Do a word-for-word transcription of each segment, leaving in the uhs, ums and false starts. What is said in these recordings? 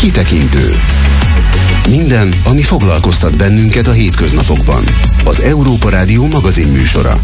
Kitekintő. Minden, ami foglalkoztat bennünket a hétköznapokban. Az Európa Rádió magazin műsora.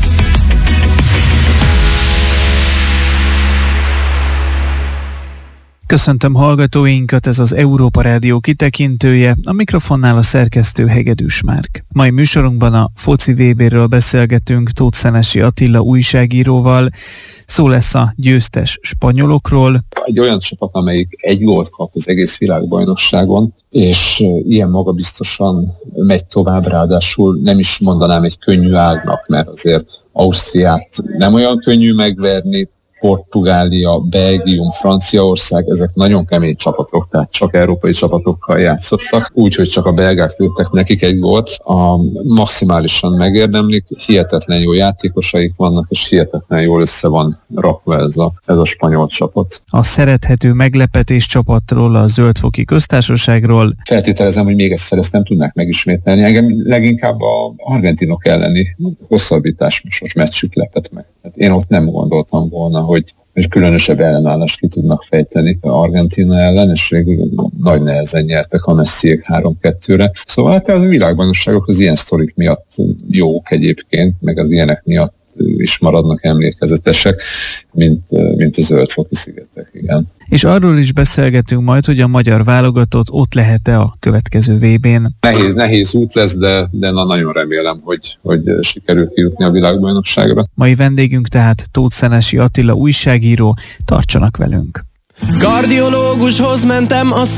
Köszöntöm hallgatóinkat, ez az Európa Rádió kitekintője, a mikrofonnál a szerkesztő Hegedűs Márk. Mai műsorunkban a foci vé béről beszélgetünk Tóth Szenesi Attila újságíróval. Szó lesz a győztes spanyolokról. Egy olyan csapat, amelyik egy gólt kap az egész világbajnokságon, és ilyen magabiztosan megy tovább, ráadásul nem is mondanám egy könnyű ágnak, mert azért Ausztriát nem olyan könnyű megverni, Portugália, Belgium, Franciaország, ezek nagyon kemény csapatok, tehát csak európai csapatokkal játszottak, úgyhogy csak a belgák lőttek nekik egy gólt. A maximálisan megérdemlik, hihetetlen jó játékosaik vannak, és hihetetlen jól össze van rakva ez a, ez a spanyol csapat. A szerethető meglepetés csapatról, a Zöld-foki Köztársaságról. Feltételezem, hogy még egyszer ezt nem tudnák megismételni. Engem leginkább az argentinok elleni hosszabbításos meccsük lepett meg. Hát én ott nem gondoltam volna, hogy, hogy különösebb ellenállást ki tudnak fejteni Argentína ellen, és végül nagy nehezen nyertek a Messiék három kettőre. Szóval hát a világbajnokságok az ilyen sztorik miatt jók egyébként, meg az ilyenek miatt is maradnak emlékezetesek, mint, mint a Zöld-foki szigetek, igen. És arról is beszélgetünk majd, hogy a magyar válogatott ott lehet-e a következő vé bén. Nehéz, nehéz út lesz, de, de na, nagyon remélem, hogy, hogy sikerül kijutni a világbajnokságra. Mai vendégünk tehát Tóth Szenesi Attila újságíró, tartsanak velünk. Kardiológushoz mentem, a